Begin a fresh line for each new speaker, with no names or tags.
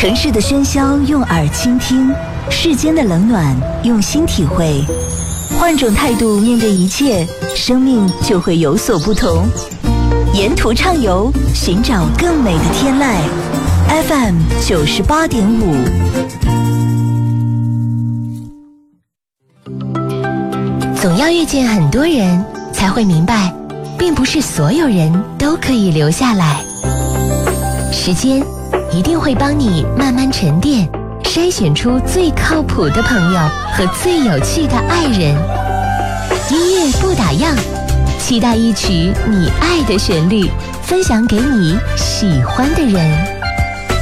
城市的喧嚣用耳倾听，世间的冷暖用心体会。换种态度面对一切，生命就会有所不同。沿途畅游，寻找更美的天籁。FM 98.5。
总要遇见很多人，才会明白，并不是所有人都可以留下来。时间一定会帮你慢慢沉淀，筛选出最靠谱的朋友和最有趣的爱人。音乐不打烊，期待一曲你爱的旋律，分享给你喜欢的人。